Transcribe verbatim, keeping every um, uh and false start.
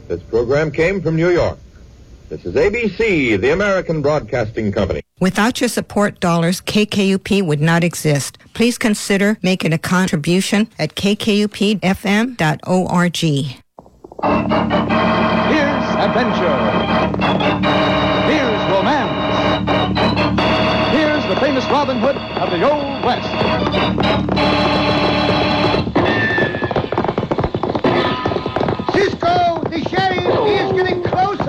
This program came from New York. This is A B C, the American Broadcasting Company. Without your support dollars, K K U P would not exist. Please consider making a contribution at k k u p f m dot org. Here's adventure. Here's romance. Here's the famous Robin Hood of the Old West.